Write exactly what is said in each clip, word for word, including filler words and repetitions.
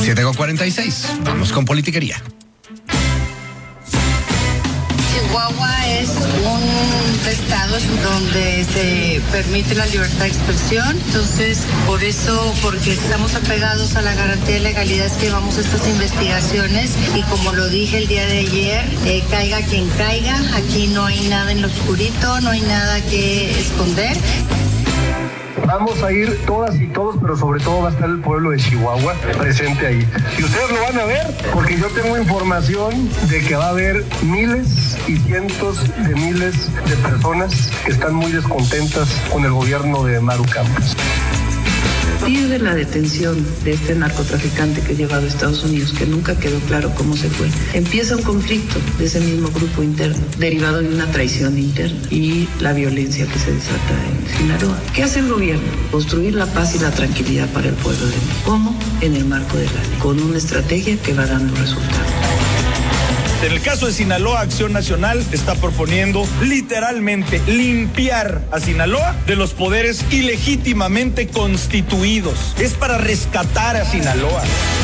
siete con cuarenta y seis. Vamos con politiquería. Chihuahua es un estado donde se permite la libertad de expresión, entonces por eso, porque estamos apegados a la garantía de legalidad, es que llevamos estas investigaciones y como lo dije el día de ayer, eh, caiga quien caiga, aquí no hay nada en lo oscurito, no hay nada que esconder. Vamos a ir todas y todos, pero sobre todo va a estar el pueblo de Chihuahua presente ahí. Y ustedes lo van a ver, porque yo tengo información de que va a haber miles y cientos de miles de personas que están muy descontentas con el gobierno de Maru Campos. A partir de la detención de este narcotraficante que llevado a Estados Unidos, que nunca quedó claro cómo se fue, empieza un conflicto de ese mismo grupo interno, derivado de una traición interna y la violencia que se desata en Sinaloa. ¿Qué hace el gobierno? Construir la paz y la tranquilidad para el pueblo de México. ¿Cómo? En el marco de la ley, con una estrategia que va dando resultados. En el caso de Sinaloa, Acción Nacional está proponiendo literalmente limpiar a Sinaloa de los poderes ilegítimamente constituidos. Es para rescatar a Sinaloa.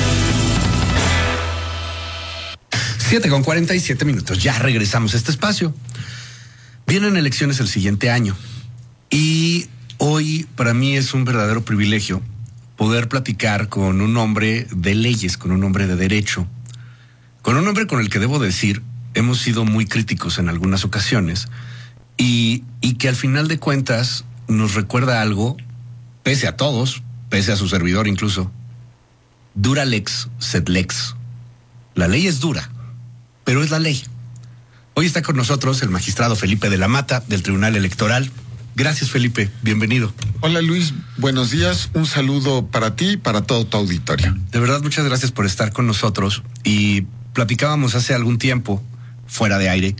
siete con cuarenta y siete minutos. Ya regresamos a este espacio. Vienen elecciones el siguiente año. Y hoy para mí es un verdadero privilegio poder platicar con un hombre de leyes, con un hombre de derecho. Con un hombre con el que debo decir, hemos sido muy críticos en algunas ocasiones y, y que al final de cuentas nos recuerda algo, pese a todos, pese a su servidor incluso. Dura lex, sed lex. La ley es dura, pero es la ley. Hoy está con nosotros el magistrado Felipe de la Mata del Tribunal Electoral. Gracias, Felipe, bienvenido. Hola, Luis, buenos días, un saludo para ti y para todo tu auditorio. De verdad, muchas gracias por estar con nosotros y platicábamos hace algún tiempo, fuera de aire,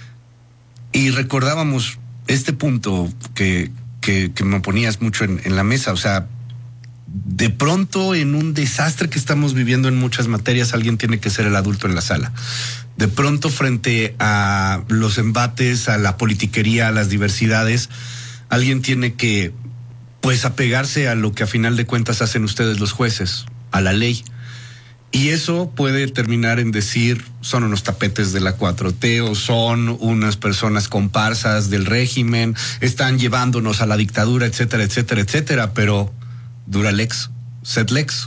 y recordábamos este punto que, que, que me ponías mucho en, en la mesa. O sea, de pronto en un desastre que estamos viviendo en muchas materias, alguien tiene que ser el adulto en la sala. De pronto frente a los embates, a la politiquería, a las diversidades, alguien tiene que, pues, apegarse a lo que a final de cuentas hacen ustedes los jueces, a la ley. Y eso puede terminar en decir, son unos tapetes de la cuatro T o son unas personas comparsas del régimen, están llevándonos a la dictadura, etcétera, etcétera, etcétera, pero dura lex, sed lex.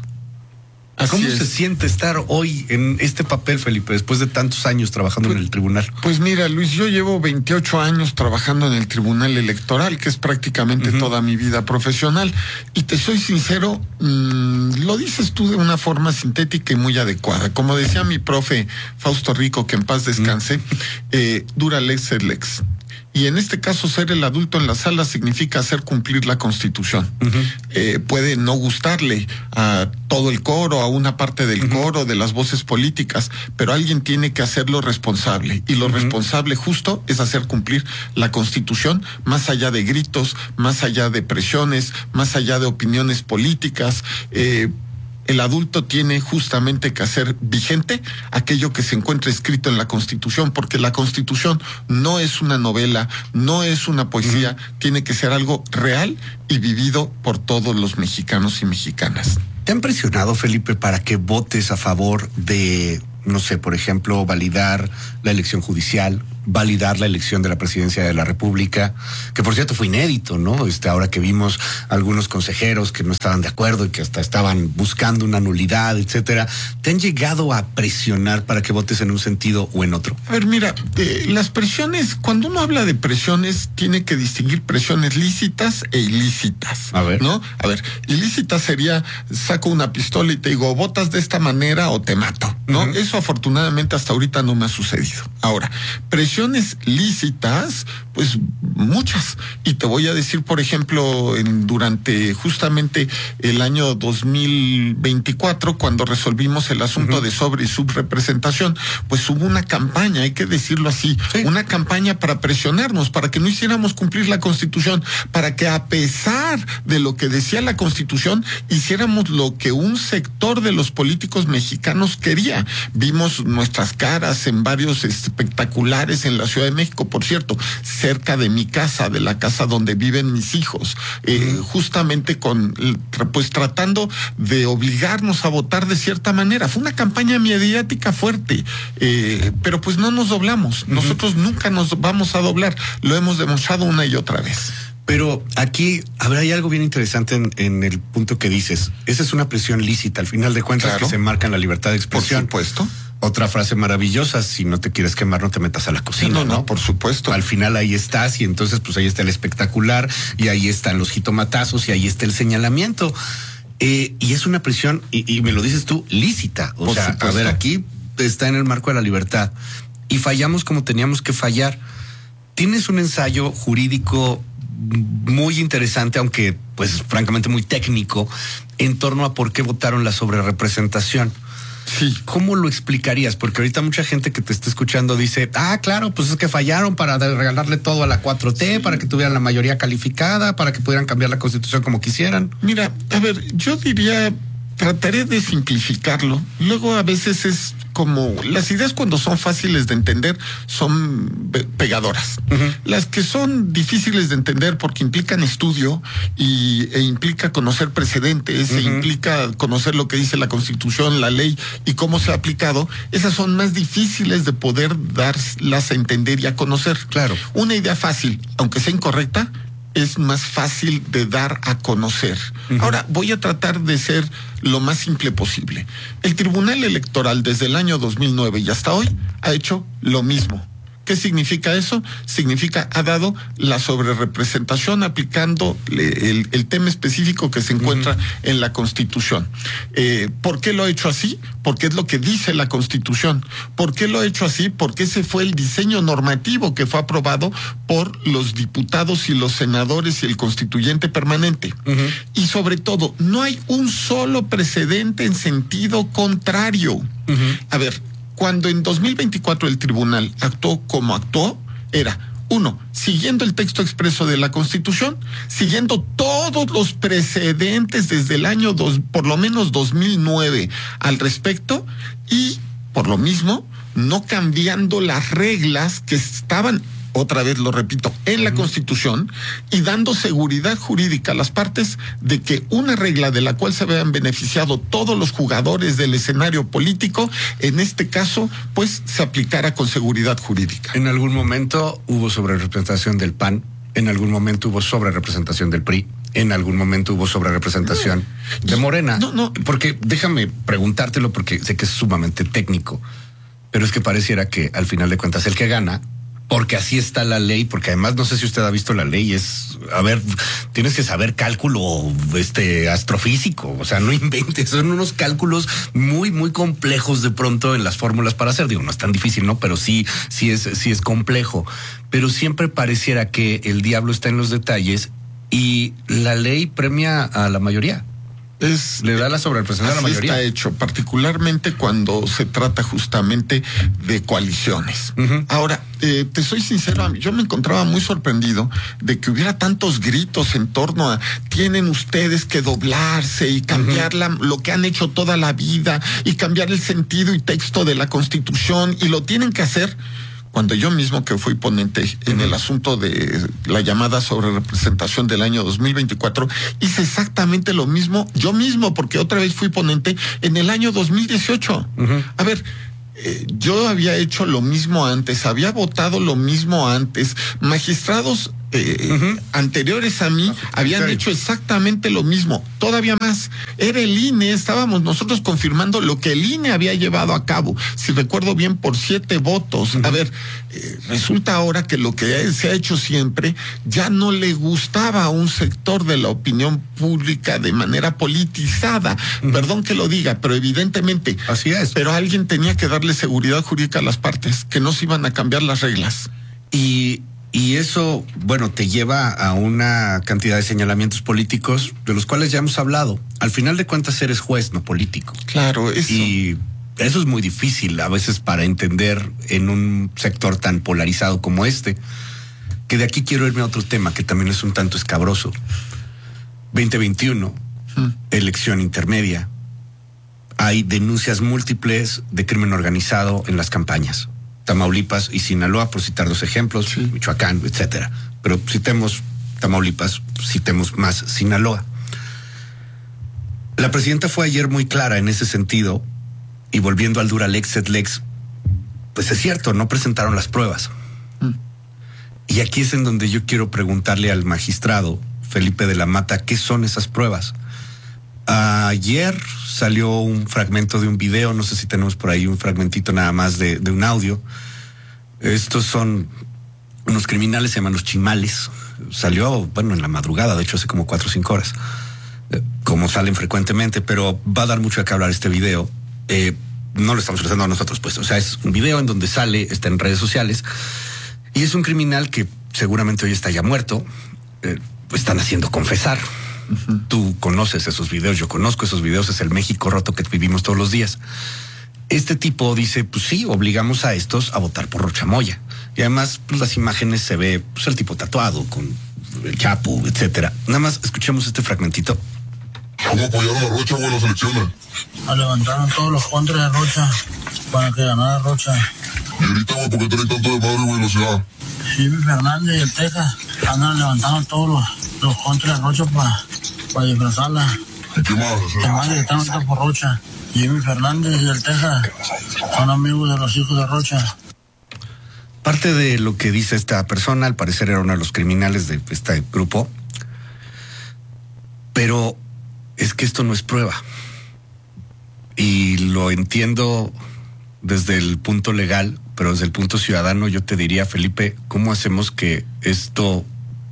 ¿Cómo se siente estar hoy en este papel, Felipe, después de tantos años trabajando pues, en el tribunal? Pues mira, Luis, yo llevo veintiocho años trabajando en el Tribunal Electoral, que es prácticamente uh-huh. toda mi vida profesional. Y te soy sincero, mmm, lo dices tú de una forma sintética y muy adecuada. Como decía mi profe Fausto Rico, que en paz descanse, uh-huh. eh, dura lex, sed lex. Y en este caso, ser el adulto en la sala significa hacer cumplir la Constitución. Uh-huh. Eh, puede no gustarle a todo el coro, a una parte del uh-huh. coro, de las voces políticas, pero alguien tiene que hacerlo responsable. Y lo uh-huh. responsable justo es hacer cumplir la Constitución, más allá de gritos, más allá de presiones, más allá de opiniones políticas. Eh, El adulto tiene justamente que hacer vigente aquello que se encuentra escrito en la Constitución, porque la Constitución no es una novela, no es una poesía, uh-huh. tiene que ser algo real y vivido por todos los mexicanos y mexicanas. ¿Te han presionado, Felipe, para que votes a favor de, no sé, por ejemplo, validar la elección judicial, validar la elección de la presidencia de la República, que por cierto fue inédito, ¿no? Este, ahora que vimos algunos consejeros que no estaban de acuerdo y que hasta estaban buscando una nulidad, etcétera, ¿te han llegado a presionar para que votes en un sentido o en otro? A ver, mira, eh, las presiones, cuando uno habla de presiones, tiene que distinguir presiones lícitas e ilícitas. A ver. ¿No? A ver, ilícita sería, saco una pistola y te digo, votas de esta manera o te mato, ¿no? Uh-huh. Eso afortunadamente hasta ahorita no me ha sucedido. Ahora, presiones lícitas, pues muchas. Y te voy a decir, por ejemplo, en, durante justamente el año dos mil veinticuatro, cuando resolvimos el asunto uh-huh. de sobre y subrepresentación, pues hubo una campaña, hay que decirlo así, sí. una campaña para presionarnos, para que no hiciéramos cumplir la Constitución, para que a pesar de lo que decía la Constitución, hiciéramos lo que un sector de los políticos mexicanos quería. día. Vimos nuestras caras en varios espectaculares en la Ciudad de México, por cierto, cerca de mi casa, de la casa donde viven mis hijos, eh, justamente con, pues tratando de obligarnos a votar de cierta manera. Fue una campaña mediática fuerte, eh, pero pues no nos doblamos. Uh-huh. Nosotros nunca nos vamos a doblar. Lo hemos demostrado una y otra vez. Pero aquí habrá hay algo bien interesante en, en el punto que dices. Esa es una presión lícita, al final de cuentas, claro, que se marca en la libertad de expresión. Por supuesto. Otra frase maravillosa: si no te quieres quemar, no te metas a la cocina. No, no, no, no, por supuesto. Al final ahí estás, y entonces pues ahí está el espectacular, y ahí están los jitomatazos, y ahí está el señalamiento. Eh, y es una presión, y, y me lo dices tú, lícita. O por sea, supuesto. A ver, aquí está en el marco de la libertad. Y fallamos como teníamos que fallar. Tienes un ensayo jurídico muy interesante, aunque pues francamente muy técnico, en torno a por qué votaron la sobrerepresentación. Sí. ¿Cómo lo explicarías? Porque ahorita mucha gente que te está escuchando dice, ah, claro, pues es que fallaron para regalarle todo a la cuatro T, sí, para que tuvieran la mayoría calificada, para que pudieran cambiar la Constitución como quisieran. Mira, a ver, yo diría, trataré de simplificarlo. Luego a veces es como, las ideas cuando son fáciles de entender son pegadoras. Uh-huh. Las que son difíciles de entender porque implican estudio y, e implica conocer precedentes, uh-huh, e implica conocer lo que dice la Constitución, la ley y cómo se ha aplicado, esas son más difíciles de poder darlas a entender y a conocer. Claro. Una idea fácil, aunque sea incorrecta, es más fácil de dar a conocer. Uh-huh. Ahora, voy a tratar de ser lo más simple posible. El Tribunal Electoral desde el año dos mil nueve y hasta hoy ha hecho lo mismo. ¿Qué significa eso? Significa, ha dado la sobrerepresentación aplicando el, el tema específico que se encuentra uh-huh. en la Constitución. Eh, ¿Por qué lo ha hecho así? Porque es lo que dice la Constitución. ¿Por qué lo ha hecho así? Porque ese fue el diseño normativo que fue aprobado por los diputados y los senadores y el constituyente permanente. Uh-huh. Y sobre todo, no hay un solo precedente en sentido contrario. Uh-huh. A ver, cuando en dos mil veinticuatro el tribunal actuó como actuó, era, uno, siguiendo el texto expreso de la Constitución, siguiendo todos los precedentes desde el año dos, por lo menos dos mil nueve al respecto, y por lo mismo, no cambiando las reglas que estaban, otra vez lo repito, en la uh-huh. Constitución, y dando seguridad jurídica a las partes de que una regla de la cual se habían beneficiado todos los jugadores del escenario político, en este caso, pues se aplicara con seguridad jurídica. En algún momento hubo sobrerepresentación del P A N, en algún momento hubo sobrerepresentación del P R I, en algún momento hubo sobrerepresentación no, de Morena. No, no. Porque déjame preguntártelo, porque sé que es sumamente técnico, pero es que pareciera que al final de cuentas el que gana, porque así está la ley, porque además no sé si usted ha visto la ley, es, a ver, tienes que saber cálculo este astrofísico, o sea, no inventes, son unos cálculos muy, muy complejos de pronto en las fórmulas para hacer, digo, no es tan difícil, ¿no? Pero sí, sí es, sí es complejo, pero siempre pareciera que el diablo está en los detalles y la ley premia a la mayoría. Es, le da la sobrerepresentación a la mayoría. Está hecho, particularmente cuando se trata justamente de coaliciones. Uh-huh. Ahora, eh, te soy sincero, yo me encontraba muy sorprendido de que hubiera tantos gritos en torno a tienen ustedes que doblarse y cambiar uh-huh. la, lo que han hecho toda la vida y cambiar el sentido y texto de la Constitución, y lo tienen que hacer. Cuando yo mismo, que fui ponente en uh-huh. el asunto de la llamada sobrerepresentación del año dos mil veinticuatro, hice exactamente lo mismo yo mismo, porque otra vez fui ponente en el año dos mil dieciocho. Uh-huh. A ver, eh, yo había hecho lo mismo antes, había votado lo mismo antes, magistrados Eh, uh-huh. anteriores a mí uh-huh. habían okay. hecho exactamente lo mismo, todavía más. Era el I N E, estábamos nosotros confirmando lo que el I N E había llevado a cabo, si recuerdo bien, por siete votos. Uh-huh. A ver, eh, resulta ahora que lo que se ha hecho siempre ya no le gustaba a un sector de la opinión pública de manera politizada. Uh-huh. Perdón que lo diga, pero evidentemente. Así es. Pero alguien tenía que darle seguridad jurídica a las partes, que no se iban a cambiar las reglas. Y Y eso, bueno, te lleva a una cantidad de señalamientos políticos de los cuales ya hemos hablado. Al final de cuentas eres juez, no político. Claro, eso. Y eso es muy difícil a veces para entender en un sector tan polarizado como este. Que de aquí quiero irme a otro tema que también es un tanto escabroso. veinte veintiuno, hmm. elección intermedia. hay denuncias múltiples de crimen organizado en las campañas. Tamaulipas y Sinaloa, por citar dos ejemplos, sí. Michoacán, etcétera. Pero citemos Tamaulipas, citemos más Sinaloa. La presidenta fue ayer muy clara en ese sentido, y volviendo al Duralex et Lex, pues es cierto, no presentaron las pruebas. Mm. Y aquí es en donde yo quiero preguntarle al magistrado Felipe de la Mata, ¿qué son esas pruebas? Ayer salió un fragmento de un video, no sé si tenemos por ahí un fragmentito nada más de, de un audio. Estos son unos criminales, se llaman los Chimales. Salió, bueno, en la madrugada, de hecho hace como cuatro o cinco horas, eh, como salen frecuentemente, pero va a dar mucho de qué hablar este video. Eh, no lo estamos realizando a nosotros, pues, o sea, es un video en donde sale, está en redes sociales, y es un criminal que seguramente hoy está ya muerto. Eh, pues están haciendo confesar. Uh-huh. Tú conoces esos videos, yo conozco esos videos, es el México roto que vivimos todos los días. Este tipo dice, pues sí, obligamos a estos a votar por Rocha Moya. Y además, pues las imágenes se ve, pues el tipo tatuado con el Chapo, etcétera. Nada más escuchemos este fragmentito. ¿Cómo apoyaron a Rocha en las elecciones? A levantaron todos los contras de Rocha para que ganara Rocha. Y ahorita, güey, ¿por qué traen tanto de madre, güey, en la ciudad? Jimmy Fernández y el Texas andan levantando todos los, los contras de Rocha para pa disfrazarla. ¿Y qué más? Que más que están ahorita por Rocha. Jimmy Fernández y el Texas son amigos de los hijos de Rocha. Parte de lo que dice esta persona, al parecer era uno de los criminales de este grupo, pero es que esto no es prueba. Y lo entiendo desde el punto legal, pero desde el punto ciudadano yo te diría, Felipe, ¿cómo hacemos que esto,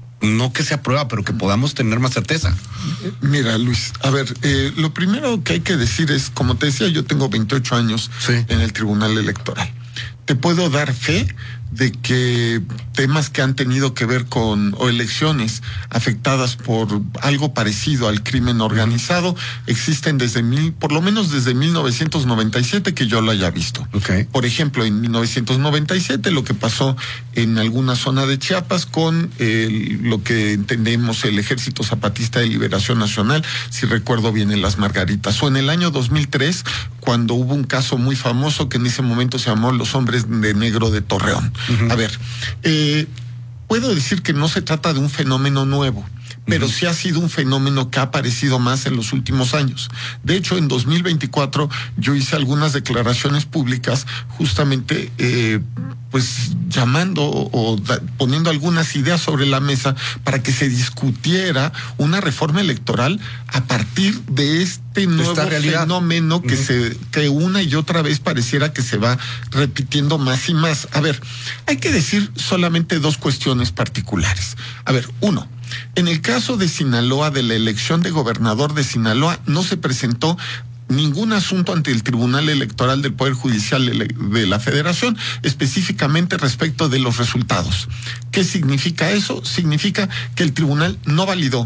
no que sea prueba, pero que podamos tener más certeza? Mira, Luis, a ver, eh, lo primero que hay que decir es, como te decía, yo tengo veintiocho años sí. en el Tribunal Electoral. Te puedo dar fe de que temas que han tenido que ver con, o elecciones afectadas por algo parecido al crimen organizado, existen desde mil, por lo menos desde mil novecientos noventa y siete que yo lo haya visto. Okay. Por ejemplo, en mil novecientos noventa y siete lo que pasó en alguna zona de Chiapas con eh, lo que entendemos el Ejército Zapatista de Liberación Nacional, si recuerdo bien, en Las Margaritas, o en el año dos mil tres, cuando hubo un caso muy famoso que en ese momento se llamó Los Hombres de Negro de Torreón. Uh-huh. A ver, eh, puedo decir que no se trata de un fenómeno nuevo, pero uh-huh. sí ha sido un fenómeno que ha aparecido más en los últimos años. De hecho, en dos mil veinticuatro yo hice algunas declaraciones públicas justamente eh, pues llamando o, o da, poniendo algunas ideas sobre la mesa para que se discutiera una reforma electoral a partir de este nuevo fenómeno que uh-huh. se que una y otra vez pareciera que se va repitiendo más y más. A ver, hay que decir solamente dos cuestiones particulares. A ver, uno, en el caso de Sinaloa, de la elección de gobernador de Sinaloa, no se presentó ningún asunto ante el Tribunal Electoral del Poder Judicial de la Federación, específicamente respecto de los resultados. ¿Qué significa eso? Significa que el tribunal no validó,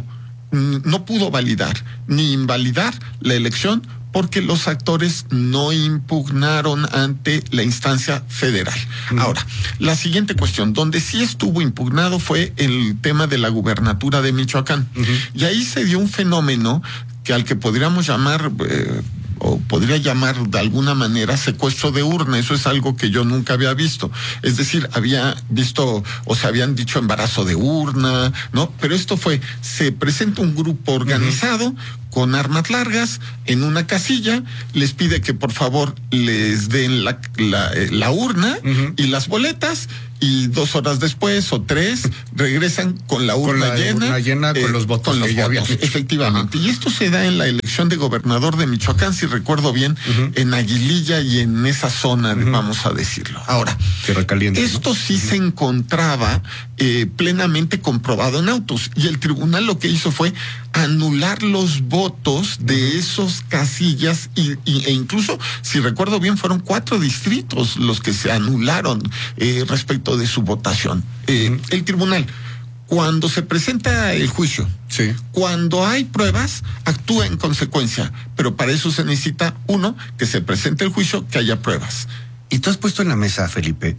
no pudo validar ni invalidar la elección porque los actores no impugnaron ante la instancia federal. Uh-huh. Ahora, la siguiente cuestión, donde sí estuvo impugnado fue el tema de la gubernatura de Michoacán. Uh-huh. Y ahí se dio un fenómeno que al que podríamos llamar, eh, o podría llamar de alguna manera secuestro de urna. Eso es algo que yo nunca había visto. Es decir, había visto, o se habían dicho embarazo de urna, ¿no? Pero esto fue, se presenta un grupo organizado uh-huh. con armas largas en una casilla, les pide que por favor les den la, la, la urna uh-huh. y las boletas, y dos horas después o tres regresan con la urna con la llena, urna llena eh, con los votos, con los que votos efectivamente. Ajá. Y esto se da en la elección de gobernador de Michoacán, si recuerdo bien, uh-huh. en Aguililla y en esa zona, uh-huh. vamos a decirlo. Ahora, caliente, esto ¿no? sí uh-huh. se encontraba eh, plenamente comprobado en autos, y el tribunal lo que hizo fue anular los votos de uh-huh. esos casillas y, y, e incluso, si recuerdo bien, fueron cuatro distritos los que se anularon eh, respecto de su votación. Eh, uh-huh. El tribunal, cuando se presenta el juicio, sí. cuando hay pruebas, actúa en consecuencia, pero para eso se necesita, uno, que se presente el juicio, que haya pruebas. Y tú has puesto en la mesa, Felipe,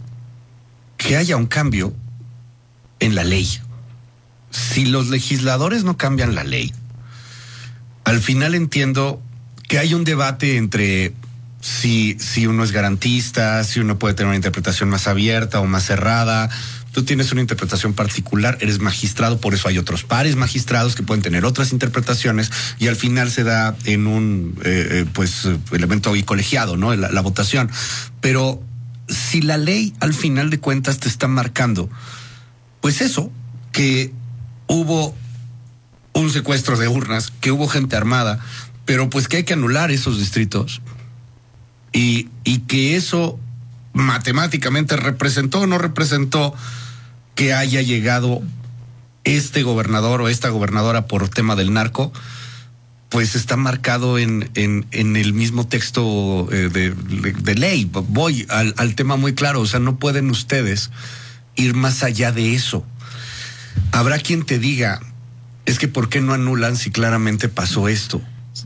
que haya un cambio en la ley. Si los legisladores no cambian la ley, al final entiendo que hay un debate entre si, si uno es garantista, si uno puede tener una interpretación más abierta o más cerrada. Tú tienes una interpretación particular, eres magistrado, por eso hay otros pares magistrados que pueden tener otras interpretaciones y al final se da en un eh, pues elemento y colegiado, ¿no? La, la votación. Pero si la ley al final de cuentas te está marcando, pues eso, que hubo un secuestro de urnas, que hubo gente armada, pero pues que hay que anular esos distritos y, y que eso matemáticamente representó o no representó que haya llegado este gobernador o esta gobernadora por tema del narco, pues está marcado en, en, en el mismo texto eh, de, de, de ley. Voy al, al tema muy claro, o sea, no pueden ustedes ir más allá de eso. Habrá quien te diga, es que ¿por qué no anulan si claramente pasó esto?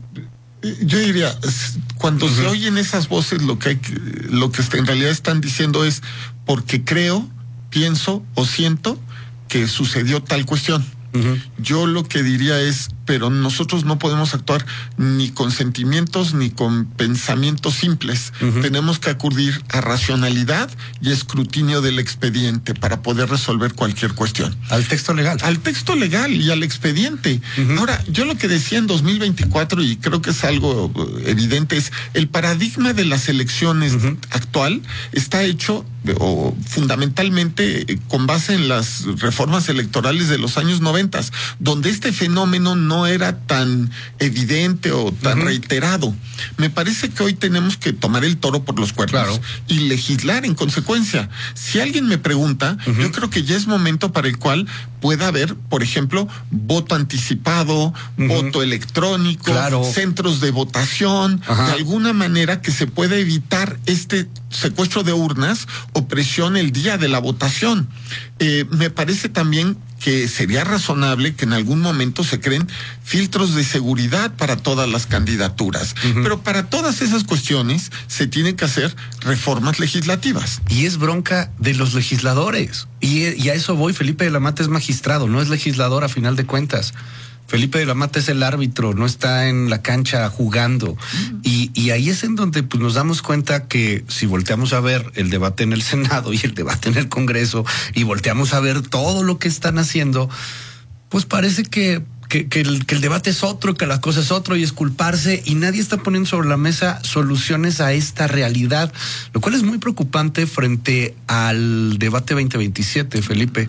Yo diría, cuando uh-huh. se oyen esas voces, lo que hay que, lo que en realidad están diciendo es porque creo, pienso o siento que sucedió tal cuestión. Uh-huh. Yo lo que diría es, pero nosotros no podemos actuar ni con sentimientos ni con pensamientos simples. Uh-huh. Tenemos que acudir a racionalidad y escrutinio del expediente para poder resolver cualquier cuestión. Al texto legal. Al texto legal y al expediente. Uh-huh. Ahora, yo lo que decía en dos mil veinticuatro, y creo que es algo evidente, es el paradigma de las elecciones uh-huh. actual está hecho o fundamentalmente con base en las reformas electorales de los años noventas, donde este fenómeno no era tan evidente o tan uh-huh. reiterado. Me parece que hoy tenemos que tomar el toro por los cuernos claro. y legislar en consecuencia. Si alguien me pregunta, uh-huh. yo creo que ya es momento para el cual pueda haber, por ejemplo, voto anticipado, uh-huh. voto electrónico, claro. centros de votación, uh-huh. de alguna manera que se pueda evitar este secuestro de urnas o presión el día de la votación. Eh, me parece también que sería razonable que en algún momento se creen filtros de seguridad para todas las candidaturas. Uh-huh. Pero para todas esas cuestiones se tienen que hacer reformas legislativas. Y es bronca de los legisladores. Y, y a eso voy, Felipe de la Mata es magistrado, no es legislador a final de cuentas. Felipe de la Mata es el árbitro, no está en la cancha jugando. Mm. Y, y ahí es en donde pues, nos damos cuenta que si volteamos a ver el debate en el Senado y el debate en el Congreso y volteamos a ver todo lo que están haciendo, pues parece que, que, que, el, que el debate es otro, que la cosa es otro y es culparse y nadie está poniendo sobre la mesa soluciones a esta realidad, lo cual es muy preocupante frente al debate veinte veintisiete, Felipe.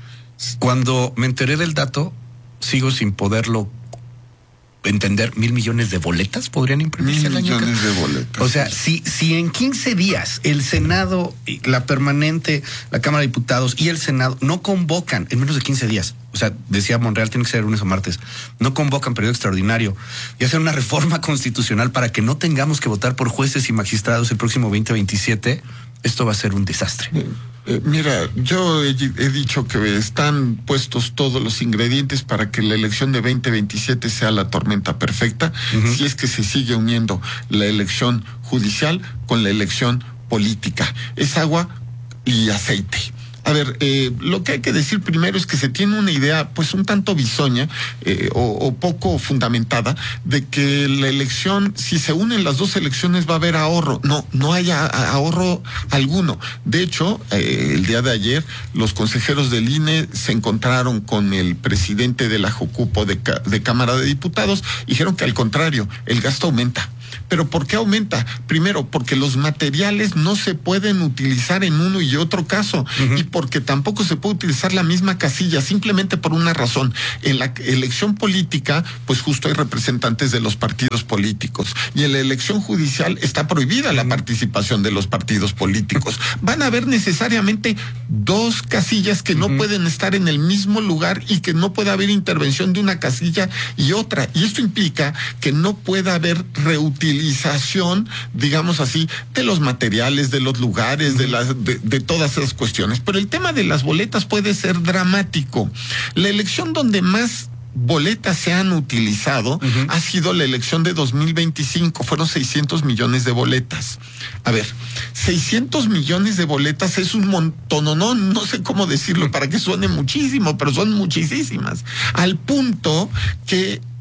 Cuando me enteré del dato, sigo sin poderlo entender. Mil millones de boletas podrían imprimirse el año. Mil millones de boletas. O sea, si, si en quince días el Senado, la permanente, la Cámara de Diputados y el Senado no convocan en menos de quince días, o sea, decía Monreal, tiene que ser lunes o martes, no convocan periodo extraordinario y hacen una reforma constitucional para que no tengamos que votar por jueces y magistrados el próximo veinte veintisiete, esto va a ser un desastre. Eh, eh, mira, yo he, he dicho que están puestos todos los ingredientes para que la elección de veinte veintisiete sea la tormenta perfecta, uh-huh. si es que se sigue uniendo la elección judicial con la elección política. Es agua y aceite. A ver, eh, lo que hay que decir primero es que se tiene una idea, pues un tanto bisoña eh, o, o poco fundamentada, de que la elección, si se unen las dos elecciones va a haber ahorro. No, no hay a, a ahorro alguno. De hecho, eh, el día de ayer, los consejeros del I N E se encontraron con el presidente de la Jocupo de, de Cámara de Diputados y dijeron que al contrario, el gasto aumenta. ¿Pero por qué aumenta? Primero, porque los materiales no se pueden utilizar en uno y otro caso, uh-huh. y porque tampoco se puede utilizar la misma casilla, simplemente por una razón. En la elección política, pues justo hay representantes de los partidos políticos, y en la elección judicial está prohibida uh-huh. la participación de los partidos políticos. Van a haber necesariamente dos casillas que no uh-huh. pueden estar en el mismo lugar y que no puede haber intervención de una casilla y otra, y esto implica que no pueda haber reutilización utilización, digamos así, de los materiales, de los lugares, de las, de, de todas esas cuestiones. Pero el tema de las boletas puede ser dramático. La elección donde más boletas se han utilizado uh-huh. ha sido la elección de dos mil veinticinco, fueron seiscientos millones de boletas. A ver, seiscientos millones de boletas es un montón, no, no, no sé cómo decirlo para que suene muchísimo, pero son muchísimas. Al punto que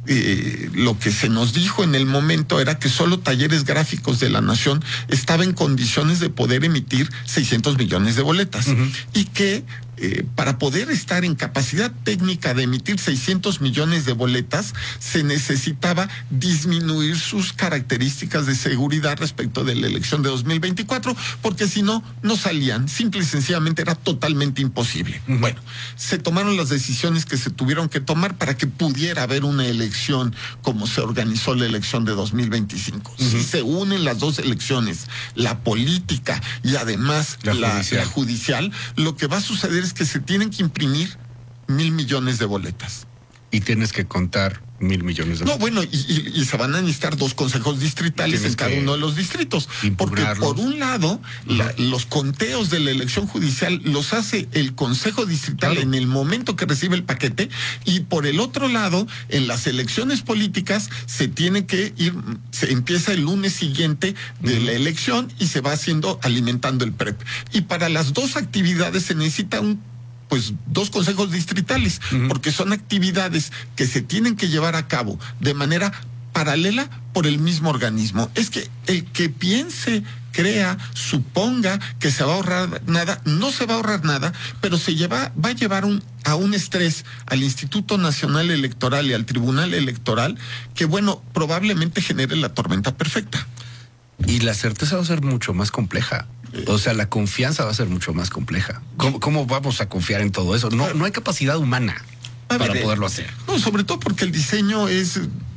Eh, lo que se nos dijo en el momento era que solo Talleres Gráficos de la Nación estaba en condiciones de poder emitir seiscientos millones de boletas, uh-huh. y que eh, para poder estar en capacidad técnica de emitir seiscientos millones de boletas se necesitaba disminuir sus características de seguridad respecto de la elección de dos mil veinticuatro, porque si no, no salían, simple y sencillamente era totalmente imposible. Uh-huh. Bueno, se tomaron las decisiones que se tuvieron que tomar para que pudiera haber una elección como se organizó la elección de dos mil veinticinco. Uh-huh. Si se unen las dos elecciones, la política y además la, la, judicial. la judicial, lo que va a suceder es que se tienen que imprimir mil millones de boletas. Y tienes que contar mil millones de boletas. No, bueno, y, y, y se van a necesitar dos consejos distritales tienes en cada uno de los distritos. Porque por un lado, uh-huh. la, los conteos de la elección judicial los hace el Consejo Distrital, claro, en el momento que recibe el paquete, y por el otro lado, en las elecciones políticas se tiene que ir, se empieza el lunes siguiente de uh-huh. la elección y se va haciendo, alimentando el P R E P. Y para las dos actividades se necesita un pues dos consejos distritales, uh-huh. porque son actividades que se tienen que llevar a cabo de manera paralela por el mismo organismo. Es que el que piense, crea, suponga que se va a ahorrar nada, no se va a ahorrar nada, pero se lleva, va a llevar un, a un estrés al Instituto Nacional Electoral y al Tribunal Electoral que, bueno, probablemente genere la tormenta perfecta. Y la certeza va a ser mucho más compleja. O sea, la confianza va a ser mucho más compleja. ¿Cómo, cómo vamos a confiar en todo eso? No, no hay capacidad humana a para ver, poderlo hacer. No, sobre todo porque el diseño es,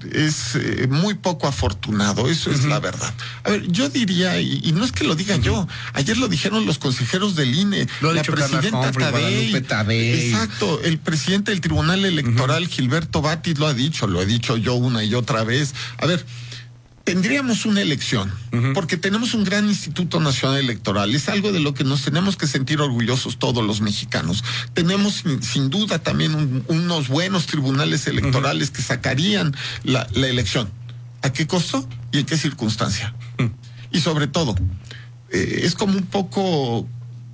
es eh, muy poco afortunado, eso uh-huh. es la verdad. A ver, yo diría, y, y no es que lo diga uh-huh. yo, ayer lo dijeron los consejeros del I N E, lo la presidenta Tadei, Tadei. Exacto, el presidente del Tribunal Electoral, uh-huh. Gilberto Batis, lo ha dicho, lo he dicho yo una y otra vez. A ver, tendríamos una elección, uh-huh. porque tenemos un gran Instituto Nacional Electoral. Es algo de lo que nos tenemos que sentir orgullosos todos los mexicanos. Tenemos sin, sin duda también un, unos buenos tribunales electorales uh-huh. que sacarían la, la elección. ¿A qué costo y en qué circunstancia? Uh-huh. Y sobre todo, eh, es como un poco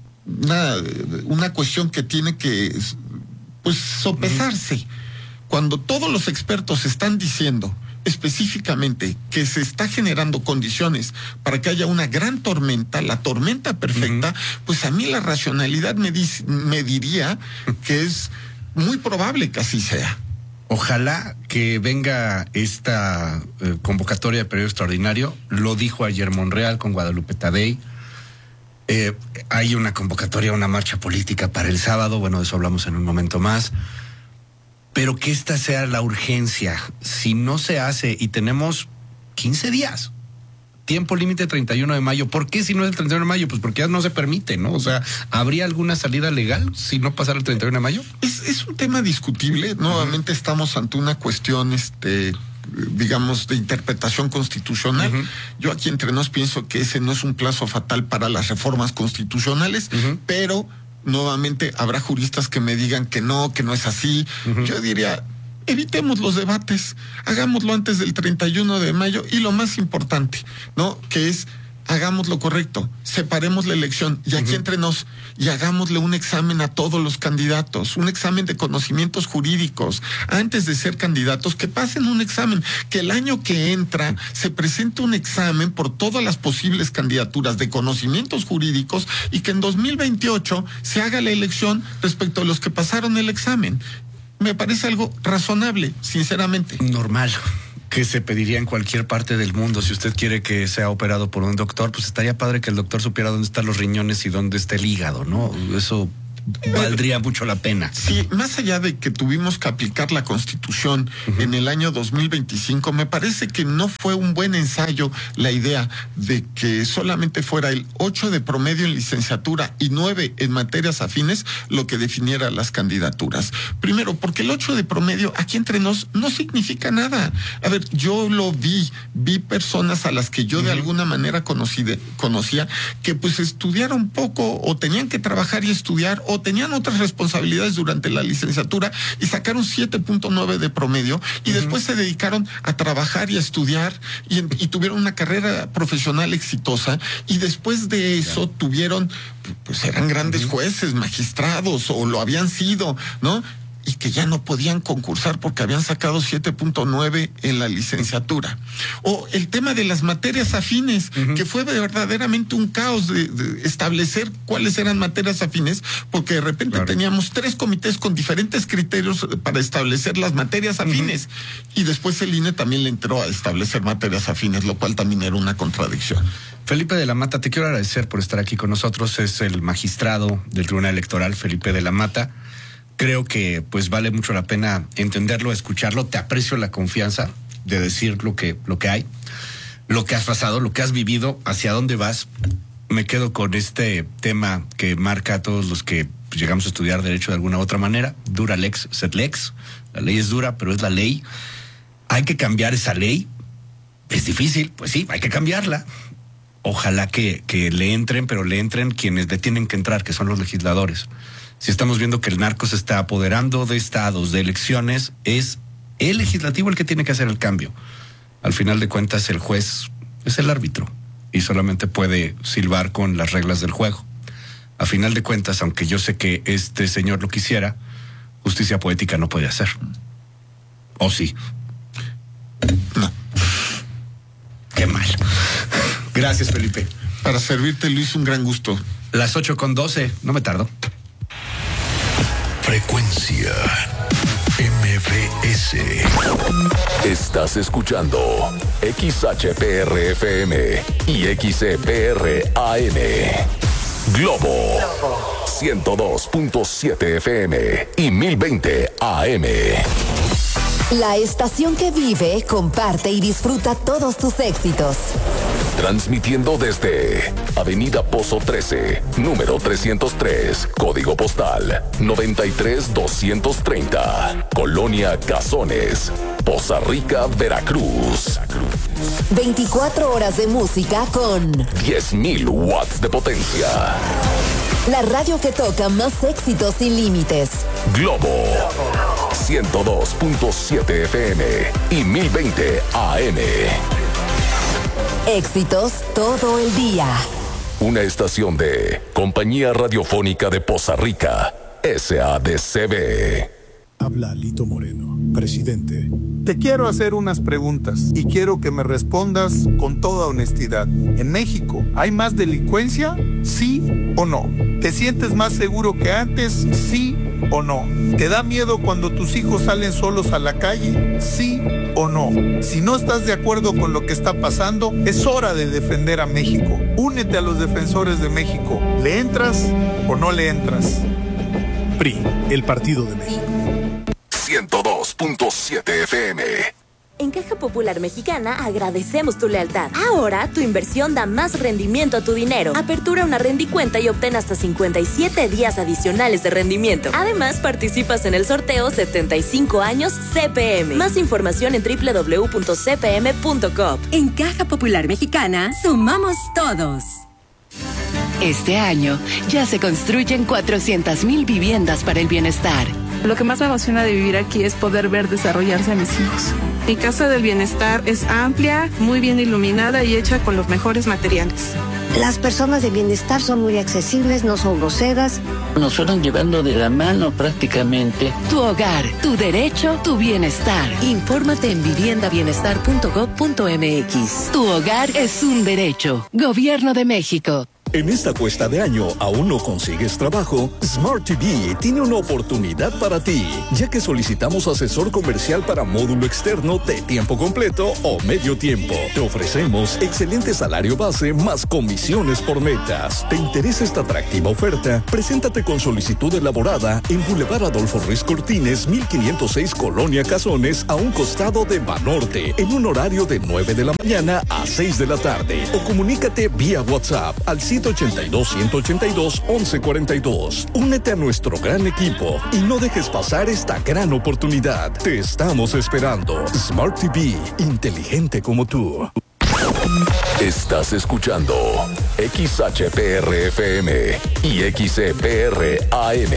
una, una cuestión que tiene que pues sopesarse. Uh-huh. Cuando todos los expertos están diciendo específicamente que se está generando condiciones para que haya una gran tormenta, la tormenta perfecta, uh-huh. pues a mí la racionalidad me, di- me diría que es muy probable que así sea. Ojalá que venga esta eh, convocatoria de periodo extraordinario. Lo dijo ayer Monreal con Guadalupe Tadei. Eh, hay una convocatoria, una marcha política para el sábado. Bueno, de eso hablamos en un momento más. Pero que esta sea la urgencia. Si no se hace y tenemos quince días, tiempo límite treinta y uno de mayo. ¿Por qué si no es el treinta y uno de mayo? Pues porque ya no se permite, ¿no? O sea, ¿habría alguna salida legal si no pasara el treinta y uno de mayo? Es, es un tema discutible. Nuevamente uh-huh. estamos ante una cuestión, este, digamos, de interpretación constitucional. Uh-huh. Yo aquí entre nos pienso que ese no es un plazo fatal para las reformas constitucionales, uh-huh. pero nuevamente habrá juristas que me digan que no, que no es así. Uh-huh. Yo diría, evitemos los debates, hagámoslo antes del treinta y uno de mayo y lo más importante, ¿no? Que es, hagamos lo correcto, separemos la elección y aquí uh-huh. entre nos y hagámosle un examen a todos los candidatos, un examen de conocimientos jurídicos antes de ser candidatos, que pasen un examen, que el año que entra se presente un examen por todas las posibles candidaturas de conocimientos jurídicos y que en dos mil veintiocho se haga la elección respecto a los que pasaron el examen. Me parece algo razonable, sinceramente. Normal. Que se pediría en cualquier parte del mundo. Si usted quiere que sea operado por un doctor, pues estaría padre que el doctor supiera dónde están los riñones y dónde está el hígado, ¿no? Eso valdría mucho la pena. Sí, más allá de que tuvimos que aplicar la Constitución uh-huh. en el año dos mil veinticinco, me parece que no fue un buen ensayo la idea de que solamente fuera el ocho de promedio en licenciatura y nueve en materias afines lo que definiera las candidaturas. Primero, porque el ocho de promedio aquí entre nos no significa nada. A ver, yo lo vi, vi personas a las que yo uh-huh. de alguna manera conocí de, conocía que pues estudiaron poco o tenían que trabajar y estudiar o tenían otras responsabilidades durante la licenciatura y sacaron siete punto nueve de promedio y uh-huh. después se dedicaron a trabajar y a estudiar y, y tuvieron una carrera profesional exitosa y después de eso yeah. tuvieron, pues eran grandes uh-huh. jueces, magistrados o lo habían sido, ¿no? y que ya no podían concursar porque habían sacado siete punto nueve en la licenciatura. O el tema de las materias afines, uh-huh. que fue verdaderamente un caos de, de establecer cuáles eran materias afines, porque de repente claro. teníamos tres comités con diferentes criterios para establecer las materias afines, uh-huh. y después el I N E también le entró a establecer materias afines, lo cual también era una contradicción. Felipe de la Mata, te quiero agradecer por estar aquí con nosotros. Es el magistrado del Tribunal Electoral, Felipe de la Mata. Creo que pues vale mucho la pena entenderlo, escucharlo. Te aprecio la confianza de decir lo que, lo que hay, lo que has pasado, lo que has vivido, hacia dónde vas. Me quedo con este tema que marca a todos los que llegamos a estudiar derecho de alguna u otra manera. Dura lex, sed lex. La ley es dura, pero es la ley. Hay que cambiar esa ley. Es difícil, pues sí, hay que cambiarla. Ojalá que, que le entren, pero le entren quienes le tienen que entrar, que son los legisladores. Si estamos viendo que el narco se está apoderando de estados, de elecciones, es el legislativo el que tiene que hacer el cambio. Al final de cuentas, el juez es el árbitro y solamente puede silbar con las reglas del juego. A final de cuentas, aunque yo sé que este señor lo quisiera, justicia poética no puede hacer. ¿O sí? No. Qué mal. Gracias, Felipe. Para servirte, Luis, un gran gusto. Las ocho con doce, no me tardo. Frecuencia M V S. Estás escuchando X H P R F M y X E P R A M. Globo ciento dos punto siete F M y mil veinte A M. La estación que vive, comparte y disfruta todos tus éxitos. Transmitiendo desde Avenida Pozo trece, número trescientos tres, código postal noventa y tres doscientos treinta, Colonia Cazones, Poza Rica, Veracruz. veinticuatro horas de música con diez mil watts de potencia. La radio que toca más éxitos sin límites. Globo ciento dos punto siete F M y mil veinte A M. Éxitos todo el día. Una estación de Compañía Radiofónica de Poza Rica, S A D C B. Habla Lito Moreno, presidente. Te quiero hacer unas preguntas y quiero que me respondas con toda honestidad. ¿En México hay más delincuencia? ¿Sí o no? ¿Te sientes más seguro que antes? ¿Sí o no? ¿Te da miedo cuando tus hijos salen solos a la calle? ¿Sí o no? Si no estás de acuerdo con lo que está pasando, es hora de defender a México. Únete a los defensores de México. ¿Le entras o no le entras? P R I, el Partido de México. ciento dos punto siete F M. En Caja Popular Mexicana agradecemos tu lealtad. Ahora tu inversión da más rendimiento a tu dinero. Apertura una rendicuenta y obtén hasta cincuenta y siete días adicionales de rendimiento. Además, participas en el sorteo setenta y cinco años C P M. Más información en doble u doble u doble u punto c p m punto com. En Caja Popular Mexicana, sumamos todos. Este año ya se construyen cuatrocientas mil viviendas para el bienestar. Lo que más me emociona de vivir aquí es poder ver desarrollarse a mis hijos. Mi casa del bienestar es amplia, muy bien iluminada y hecha con los mejores materiales. Las personas de bienestar son muy accesibles, no son groseras. Nos fueron llevando de la mano prácticamente. Tu hogar, tu derecho, tu bienestar. Infórmate en vivienda bienestar punto gob punto m x. Tu hogar es un derecho. Gobierno de México. En esta cuesta de año, ¿aún no consigues trabajo? Smart T V tiene una oportunidad para ti, ya que solicitamos asesor comercial para módulo externo de tiempo completo o medio tiempo. Te ofrecemos excelente salario base más comisiones por metas. ¿Te interesa esta atractiva oferta? Preséntate con solicitud elaborada en Boulevard Adolfo Ruiz Cortines, mil quinientos seis, Colonia Cazones, a un costado de Banorte, en un horario de nueve de la mañana a seis de la tarde. O comunícate vía WhatsApp al ciento ochenta y dos, ciento ochenta y dos, once cuarenta y dos. Únete a nuestro gran equipo y no dejes pasar esta gran oportunidad. Te estamos esperando. Smart T V, inteligente como tú. Estás escuchando X H P R F M y X E P R A M.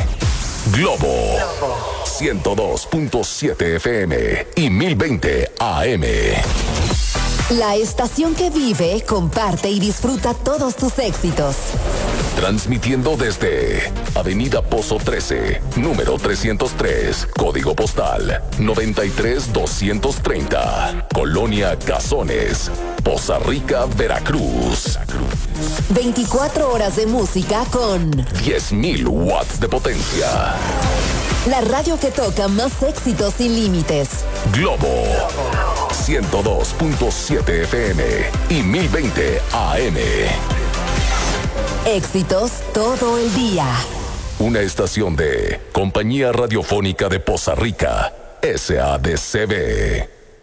Globo ciento dos punto siete F M y mil veinte A M. La estación que vive, comparte y disfruta todos tus éxitos. Transmitiendo desde Avenida Pozo trece, número trescientos tres, código postal noventa y tres doscientos treinta, Colonia Cazones, Poza Rica, Veracruz. veinticuatro horas de música con diez mil watts de potencia. La radio que toca más éxitos sin límites. Globo ciento dos punto siete F M y mil veinte A M. Éxitos todo el día. Una estación de Compañía Radiofónica de Poza Rica, S A D C B.